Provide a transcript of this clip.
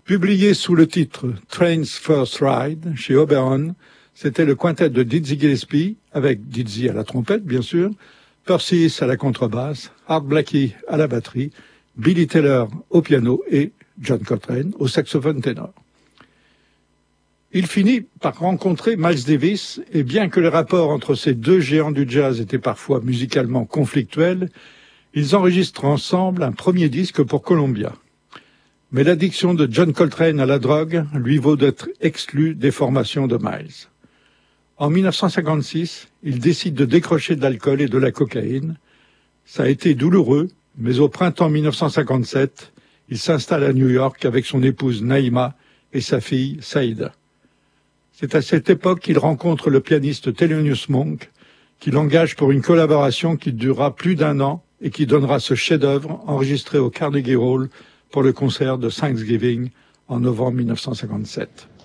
Publié sous le titre Train's First Ride chez Oberon, c'était le quintet de Dizzy Gillespie, avec Dizzy à la trompette bien sûr, Percy à la contrebasse, Art Blakey à la batterie, Billy Taylor au piano et John Coltrane au saxophone ténor. Il finit par rencontrer Miles Davis, et bien que les rapports entre ces deux géants du jazz étaient parfois musicalement conflictuels, ils enregistrent ensemble un premier disque pour Columbia. Mais l'addiction de John Coltrane à la drogue lui vaut d'être exclu des formations de Miles. En 1956, il décide de décrocher de l'alcool et de la cocaïne. Ça a été douloureux, mais au printemps 1957, il s'installe à New York avec son épouse Naïma et sa fille Saïda. C'est à cette époque qu'il rencontre le pianiste Thelonious Monk, qui l'engage pour une collaboration qui durera plus d'1 an et qui donnera ce chef-d'œuvre enregistré au Carnegie Hall pour le concert de Thanksgiving en novembre 1957.